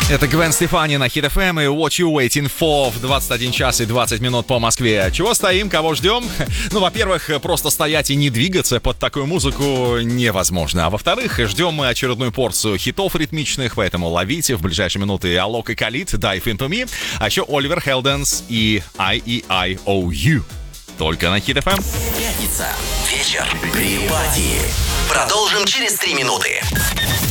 Это Гвен Стефани на Hit FM и What You Waiting For в 21 час и 20 минут по Москве. Чего стоим, кого ждем? Ну, во-первых, просто стоять и не двигаться под такую музыку невозможно. А во-вторых, ждем мы очередную порцию хитов ритмичных, поэтому ловите в ближайшие минуты Алок и Калид, Dive Into Me, а еще Оливер Хелденс и IEIOU. Только на Hit FM. Пятница. Вечер. При-пати. Продолжим через 3 минуты.